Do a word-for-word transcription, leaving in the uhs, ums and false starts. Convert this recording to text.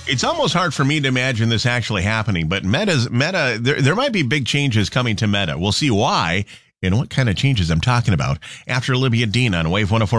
It's almost hard for me to imagine this actually happening, but Meta's Meta, there, there might be big changes coming to Meta. We'll see why and what kind of changes I'm talking about after Olivia Dean on Wave one oh four.